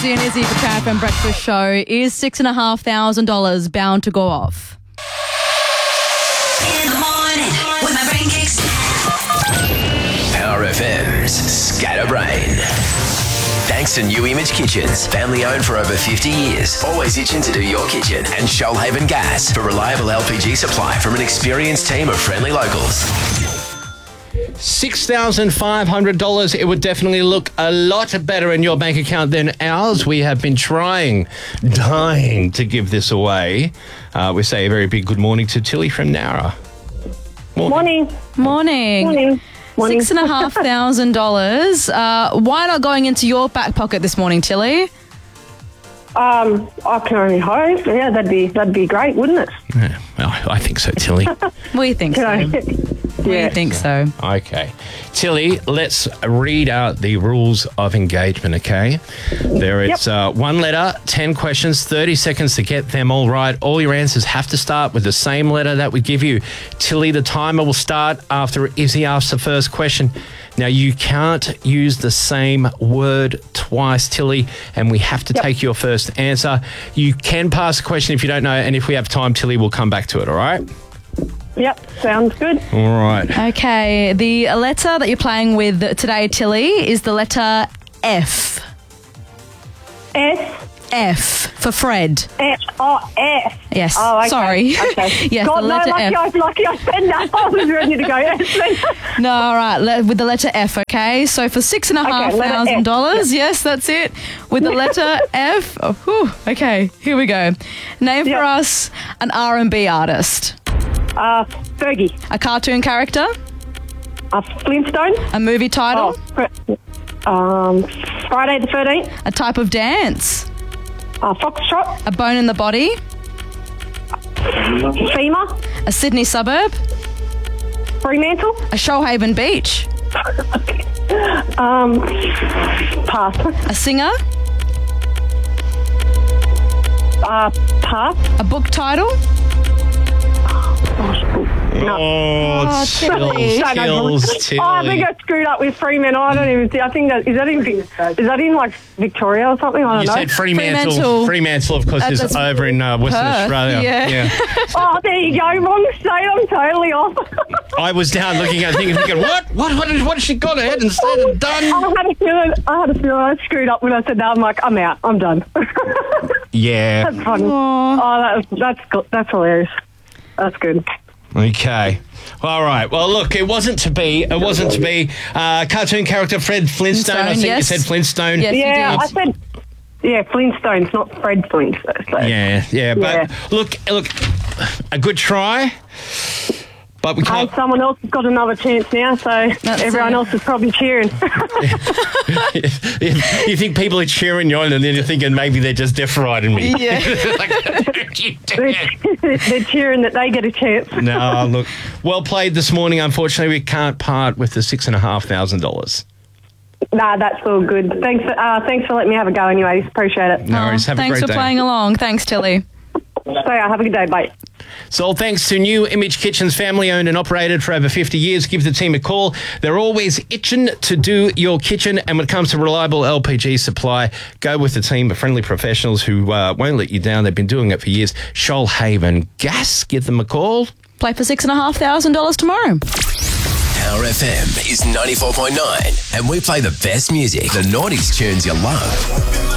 Rosie and Izzy for Chat FM Breakfast Show. Is $6,500 bound to go off? In the morning, with my brain kicks. Power FM's Scatterbrain. Thanks to New Image Kitchens, family owned for over 50 years. Always itching to do your kitchen. And Shoalhaven Gas for reliable LPG supply from an experienced team of friendly locals. $6,500. It would definitely look a lot better in your bank account than ours. We have been dying to give this away. We say a very big good morning to Tilly from Nowra. Morning. $6,500. Why not going into your back pocket this morning, Tilly? I can only hope. Yeah, that'd be great, wouldn't it? Yeah, well, I think so, Tilly. We think so. We think so. Okay. Tilly, let's read out the rules of engagement, okay? There is one letter, 10 questions, 30 seconds to get them all right. All your answers have to start with the same letter that we give you. Tilly, the timer will start after Izzy asks the first question. Now, you can't use the same word twice, Tilly, and we have to take your first answer. You can pass a question if you don't know, and if we have time, Tilly will come back to it, all right? Yep, sounds good. All right. Okay, the letter that you're playing with today, Tilly, is the letter F. S. F for Fred. F. Oh, F. Yes. Oh, okay. Sorry. Okay. Yes, God, the no, letter lucky F. I said that. I was ready to go. No, all right. With the letter F, okay? So for $6,500, yes, that's it. With the letter F. Oh, whew, okay, here we go. Name for us an R&B artist. Fergie. A cartoon character. Flintstone. A movie title. Friday the 13th. A type of dance. Foxtrot. A bone in the body. Femur. A Sydney suburb. Fremantle. A Shoalhaven beach. Pass. A singer. Pass. A book title. No. Oh, Tilly. chills, Tilly. Oh, I think I screwed up with Fremantle. I don't even think. I think is that in like Victoria or something? I don't You know. said Fremantle. Fremantle, of course, is that's over in Western Perth, Australia. yeah. Oh, there you go. Wrong state. I'm totally off. I was down looking at it thinking, what has she got ahead and said and done? I had a feeling I screwed up when I said that. I'm like, I'm out. I'm done. Yeah. That's funny. Oh, that's hilarious. That's good. Okay. All right. Well, look, it wasn't to be. Cartoon character Fred Flintstone. I think you said Flintstone. Yes, Yeah, you I did. said. Yeah, Flintstones, not Fred Flintstone. So. Yeah. But look, a good try. But we can't. Someone else has got another chance now, so everyone else is probably cheering. You think people are cheering you on, and then you're thinking maybe they're just deaf-riding me. Yeah. They're cheering that they get a chance. No, look, well played this morning. Unfortunately, we can't part with the $6,500. Nah, that's all good. Thanks for letting me have a go anyways. Appreciate it. No worries. Have a Thanks great for day. playing along. Thanks, Tilly. So yeah, have a good day. Bye. So all thanks to New Image Kitchens, family owned and operated for over 50 years. Give the team a call. They're always itching to do your kitchen. And when it comes to reliable LPG supply, go with the team of friendly professionals who won't let you down. They've been doing it for years. Shoalhaven Gas. Give them a call. Play for $6,500 tomorrow. Power FM is 94.9 and we play the best music, the 90s tunes you love.